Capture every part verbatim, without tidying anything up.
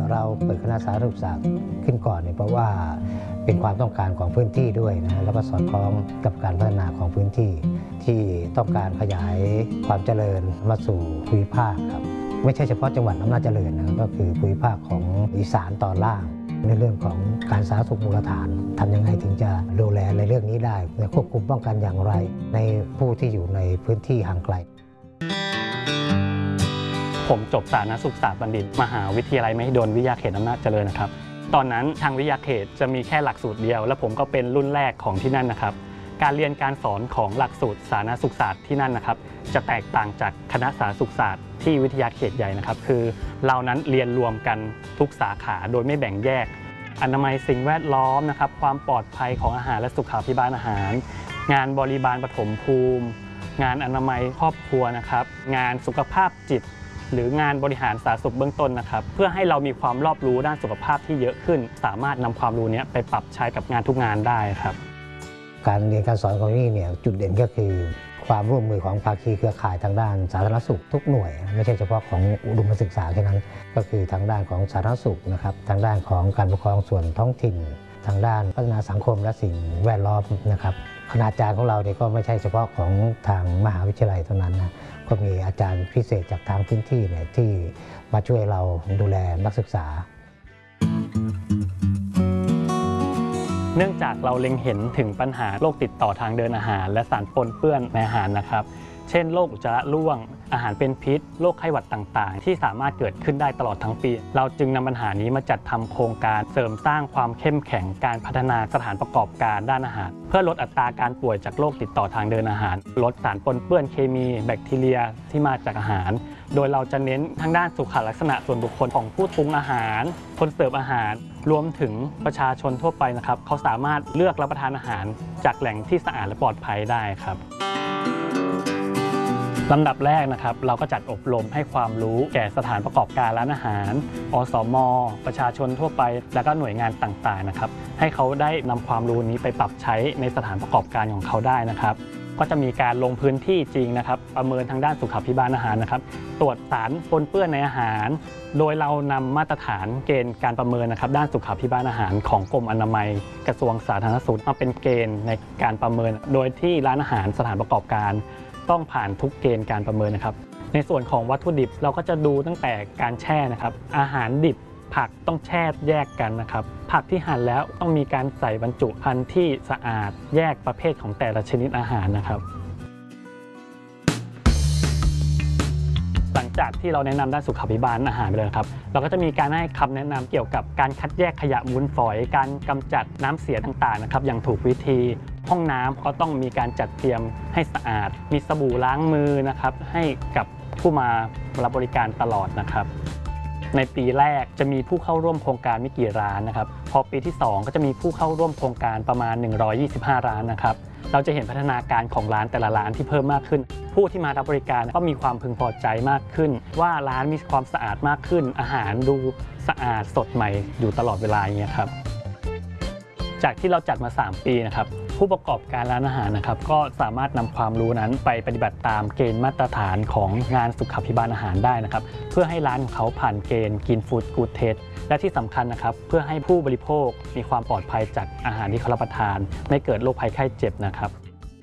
เราเปิดคณะสาธารณสุขศาสตร์ขึ้นก่อนเนี่ยเพราะว่าเป็นความต้องการของพื้นที่ด้วยนะแล้วก็สอดคล้องกับการพัฒนาของพื้นที่ที่ต้องการขยายความเจริญมาสู่ภูมิภาคครับไม่ใช่เฉพาะจังหวัดอำนาจเจริญนะก็คือภูมิภาคของอีสานตอนล่างในเรื่องของการสาธารณสุขมูลฐานทำยังไงถึงจะดูแลในเรื่องนี้ได้และควบคุมป้องกันอย่างไรในผู้ที่อยู่ในพื้นที่ห่างไกลผมจบสาธารณสุขศาสตร์บัณฑิตมหาวิทยาลัยมหิดลวิทยาเขตอำนาจเจริญนะครับตอนนั้นทางวิทยาเขตจะมีแค่หลักสูตรเดียวและผมก็เป็นรุ่นแรกของที่นั่นนะครับการเรียนการสอนของหลักสูตรสาธารณสุขศาสตร์ที่นั่นนะครับจะแตกต่างจากคณะสาธารณสุขศาสตร์ที่วิทยาเขตใหญ่นะครับคือเรานั้นเรียนรวมกันทุกสาขาโดยไม่แบ่งแยกอนามัยสิ่งแวดล้อมนะครับความปลอดภัยของอาหารและสุขาภิบาลอาหารงานบริบาลปฐมภูมิงานอนามัยครอบครัวนะครับงานสุขภาพจิตหรืองานบริหารสาธารณสุขเบื้องต้นนะครับเพื่อให้เรามีความรอบรู้ด้านสุขภาพที่เยอะขึ้นสามารถนำความรู้นี้ไปปรับใช้กับงานทุกงานได้ครับการเรียนการสอนของนี่เนี่ยจุดเด่นก็คือความร่วมมือของภาคีเครือข่ายทางด้านสาธารณสุขทุกหน่วยไม่ใช่เฉพาะของอุดมศึกษาแค่นั้นก็คือทางด้านของสาธารณสุขนะครับทางด้านของการปกครองส่วนท้องถิ่นทางด้านพัฒนาสังคมและสิ่งแวดล้อมนะครับคณาจารย์ของเราเนี่ยก็ไม่ใช่เฉพาะของทางมหาวิทยาลัยเท่านั้นนะก็มีอาจารย์พิเศษจากทางพื้นที่เนี่ยที่มาช่วยเราดูแลนักศึกษาเนื่องจากเราเล็งเห็นถึงปัญหาโรคติดต่อทางเดินอาหารและสารปนเปื้อนในอาหารนะครับเช่นโรคอุจจาระร่วงอาหารเป็นพิษโรคไข้หวัดต่างๆที่สามารถเกิดขึ้นได้ตลอดทั้งปีเราจึงนำปัญหานี้มาจัดทำโครงการเสริมสร้างความเข้มแข็งการพัฒนาสถานประกอบการด้านอาหารเพื่อลดอัตราการป่วยจากโรคติดต่อทางเดินอาหารลดสารปนเปื้อนเคมีแบคทีเรียที่มาจากอาหารโดยเราจะเน้นทางด้านสุขลักษณะส่วนบุคคลของผู้ปรุงอาหารคนเสิร์ฟอาหารรวมถึงประชาชนทั่วไปนะครับเขาสามารถเลือกรับประทานอาหารจากแหล่งที่สะอาดและปลอดภัยได้ครับลำดับแรกนะครับเราก็จัดอบรมให้ความรู้แก่สถานประกอบการร้านอาหารอสม.ประชาชนทั่วไปและก็หน่วยงานต่างๆนะครับให้เขาได้นำความรู้นี้ไปปรับใช้ในสถานประกอบการของเขาได้นะครับก็จะมีการลงพื้นที่จริงนะครับประเมินทางด้านสุขภิบาลอาหารนะครับตรวจสารปนเปื้อนในอาหารโดยเรานำมาตรฐานเกณฑ์การประเมินนะครับด้านสุขภิบาลอาหารของกรมอนามัยกระทรวงสาธารณสุขมาเป็นเกณฑ์ในการประเมินโดยที่ร้านอาหารสถานประกอบการต้องผ่านทุกเกณฑ์การประเมินนะครับในส่วนของวัตถุดิบเราก็จะดูตั้งแต่การแช่นะครับอาหารดิบผักต้องแช่แยกกันนะครับผักที่หั่นแล้วต้องมีการใส่บรรจุภัณฑ์ที่สะอาดแยกประเภทของแต่ละชนิดอาหารนะครับหลังจากที่เราแนะนำด้านสุขภิบาลอาหารไปเลยครับเราก็จะมีการให้คำแนะนำเกี่ยวกับการคัดแยกขยะมูลฝอยการกำจัดน้ำเสียต่างๆนะครับอย่างถูกวิธีห้องน้ำก็ต้องมีการจัดเตรียมให้สะอาดมีสบู่ล้างมือนะครับให้กับผู้มารับบริการตลอดนะครับในปีแรกจะมีผู้เข้าร่วมโครงการไม่กี่ร้านนะครับพอปีที่สองก็จะมีผู้เข้าร่วมโครงการประมาณหนึ่งร้อยยี่สิบห้าร้านนะครับเราจะเห็นพัฒนาการของร้านแต่ละร้านที่เพิ่มมากขึ้นผู้ที่มารับบริการก็มีความพึงพอใจมากขึ้นว่าร้านมีความสะอาดมากขึ้นอาหารดูสะอาดสดใหม่อยู่ตลอดเวลาอย่างเงี้ยครับจากที่เราจัดมาสามปีนะครับผู้ประกอบการร้านอาหารนะครับก็สามารถนำความรู้นั้นไปปฏิบัติตามเกณฑ์มาตรฐานของงานสุขภิบาลอาหารได้นะครับเพื่อให้ร้านของเขาผ่านเกณฑ์กินฟู้ดกู๊ดเทสและที่สำคัญนะครับเพื่อให้ผู้บริโภคมีความปลอดภัยจากอาหารที่เขารับประทานไม่เกิดโรคภัยไข้เจ็บนะครับ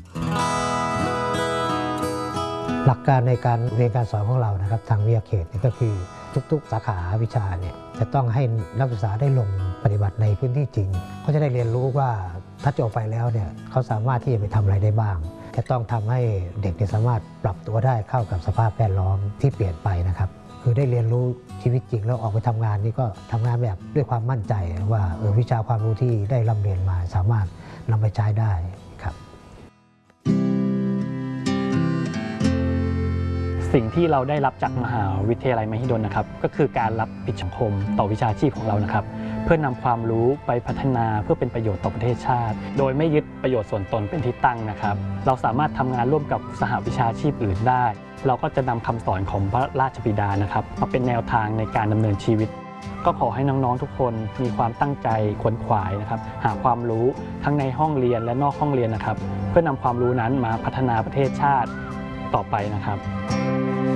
หลักการในการเรียนการสอนของเรานะครับทางวิทยาเขตก็คือทุกๆสาขาวิชาเนี่ยจะต้องให้นักศึกษาได้ลงปฏิบัติในพื้นที่จริงเขาจะได้เรียนรู้ว่าถ้าจบไปแล้วเนี่ยเขาสามารถที่จะไปทำอะไรได้บ้างจะต้องทำให้เด็กสามารถปรับตัวได้เข้ากับสภาพแวดล้อมที่เปลี่ยนไปนะครับคือได้เรียนรู้ชีวิตจริงแล้วออกไปทำงานนี่ก็ทำงานแบบด้วยความมั่นใจว่าเออวิชาความรู้ที่ได้ร่ำเรียนมาสามารถนำไปใช้ได้ครับสิ่งที่เราได้รับจากมหาวิทยาลัยมหิดลนะครับก็คือการรับผิดสังคมต่อวิชาชีพของเรานะครับเพื่อนำความรู้ไปพัฒนาเพื่อเป็นประโยชน์ต่อประเทศชาติโดยไม่ยึดประโยชน์ส่วนตนเป็นที่ตั้งนะครับเราสามารถทำงานร่วมกับสหวิชาชีพอื่นได้เราก็จะนำคำสอนของพระราชบิดานะครับมาเป็นแนวทางในการดำเนินชีวิตก็ขอให้น้องๆทุกคนมีความตั้งใจขวนขวายนะครับหาความรู้ทั้งในห้องเรียนและนอกห้องเรียนนะครับเพื่อนำความรู้นั้นมาพัฒนาประเทศชาติต่อไปนะครับ